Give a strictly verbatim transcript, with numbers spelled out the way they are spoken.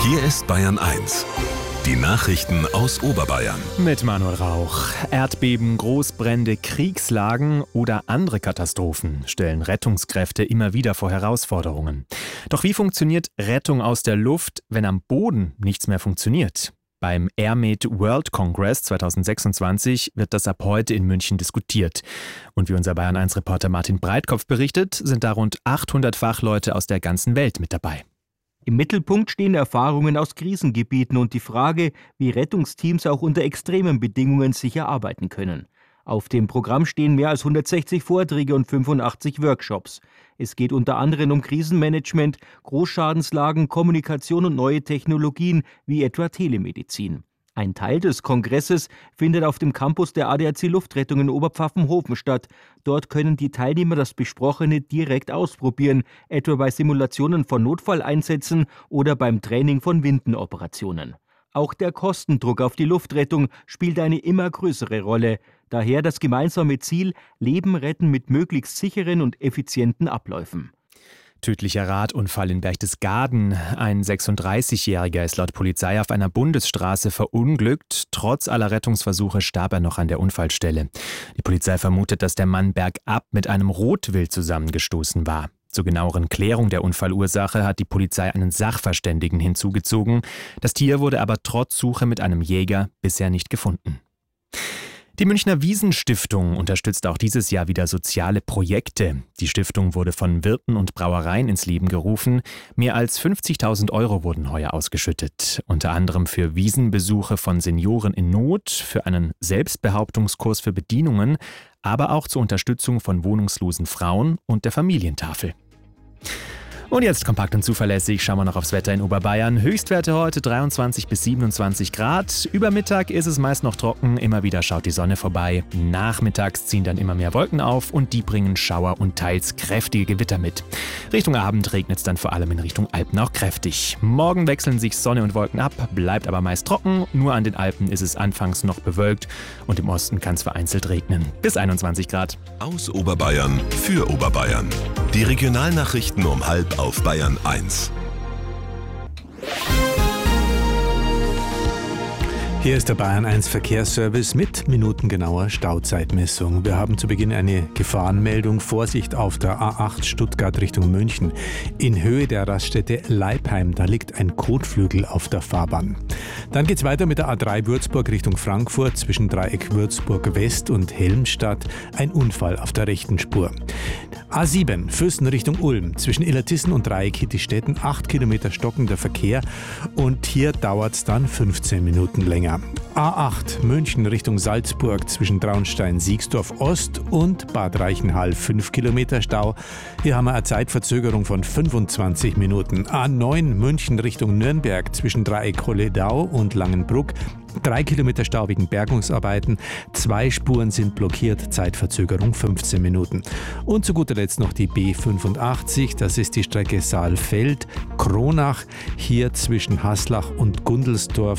Hier ist Bayern eins. Die Nachrichten aus Oberbayern. Mit Manuel Rauch. Erdbeben, Großbrände, Kriegslagen oder andere Katastrophen stellen Rettungskräfte immer wieder vor Herausforderungen. Doch wie funktioniert Rettung aus der Luft, wenn am Boden nichts mehr funktioniert? Beim AirMed World Congress zweitausendsechsundzwanzig wird das ab heute in München diskutiert. Und wie unser Bayern eins Reporter Martin Breitkopf berichtet, sind da rund achthundert Fachleute aus der ganzen Welt mit dabei. Im Mittelpunkt stehen Erfahrungen aus Krisengebieten und die Frage, wie Rettungsteams auch unter extremen Bedingungen sicher arbeiten können. Auf dem Programm stehen mehr als hundertsechzig Vorträge und fünfundachtzig Workshops. Es geht unter anderem um Krisenmanagement, Großschadenslagen, Kommunikation und neue Technologien wie etwa Telemedizin. Ein Teil des Kongresses findet auf dem Campus der A D A C Luftrettung in Oberpfaffenhofen statt. Dort können die Teilnehmer das Besprochene direkt ausprobieren, etwa bei Simulationen von Notfalleinsätzen oder beim Training von Windenoperationen. Auch der Kostendruck auf die Luftrettung spielt eine immer größere Rolle. Daher das gemeinsame Ziel, Leben retten mit möglichst sicheren und effizienten Abläufen. Tödlicher Radunfall in Berchtesgaden. Ein sechsunddreißigjähriger ist laut Polizei auf einer Bundesstraße verunglückt. Trotz aller Rettungsversuche starb er noch an der Unfallstelle. Die Polizei vermutet, dass der Mann bergab mit einem Rotwild zusammengestoßen war. Zur genaueren Klärung der Unfallursache hat die Polizei einen Sachverständigen hinzugezogen. Das Tier wurde aber trotz Suche mit einem Jäger bisher nicht gefunden. Die Münchner Wiesn-Stiftung unterstützt auch dieses Jahr wieder soziale Projekte. Die Stiftung wurde von Wirten und Brauereien ins Leben gerufen. Mehr als fünfzigtausend Euro wurden heuer ausgeschüttet. Unter anderem für Wiesenbesuche von Senioren in Not, für einen Selbstbehauptungskurs für Bedienungen, aber auch zur Unterstützung von wohnungslosen Frauen und der Familientafel. Und jetzt kompakt und zuverlässig schauen wir noch aufs Wetter in Oberbayern. Höchstwerte heute dreiundzwanzig bis siebenundzwanzig Grad. Über Mittag ist es meist noch trocken, immer wieder schaut die Sonne vorbei. Nachmittags ziehen dann immer mehr Wolken auf und die bringen Schauer und teils kräftige Gewitter mit. Richtung Abend regnet es dann vor allem in Richtung Alpen auch kräftig. Morgen wechseln sich Sonne und Wolken ab, bleibt aber meist trocken. Nur an den Alpen ist es anfangs noch bewölkt und im Osten kann es vereinzelt regnen. Bis einundzwanzig Grad. Aus Oberbayern für Oberbayern. Die Regionalnachrichten um halb auf Bayern eins. Hier ist der Bayern eins Verkehrsservice mit minutengenauer Stauzeitmessung. Wir haben zu Beginn eine Gefahrenmeldung. Vorsicht auf der A acht Stuttgart Richtung München. In Höhe der Raststätte Leipheim, da liegt ein Kotflügel auf der Fahrbahn. Dann geht's weiter mit der A drei Würzburg Richtung Frankfurt zwischen Dreieck Würzburg West und Helmstadt. Ein Unfall auf der rechten Spur. A sieben Fürsten Richtung Ulm zwischen Illertissen und Dreieck Hittistetten. acht Kilometer stockender Verkehr und hier dauert's dann fünfzehn Minuten länger. A acht München Richtung Salzburg zwischen Traunstein-Siegsdorf Ost und Bad Reichenhall fünf Kilometer Stau. Hier haben wir eine Zeitverzögerung von fünfundzwanzig Minuten. A neun München Richtung Nürnberg zwischen Dreieck Holledau und Langenbruck. Drei Kilometer Stau wegen Bergungsarbeiten. Zwei Spuren sind blockiert. Zeitverzögerung fünfzehn Minuten. Und zu guter Letzt noch die B fünfundachtzig. Das ist die Strecke Saalfeld-Kronach. Hier zwischen Haslach und Gundelsdorf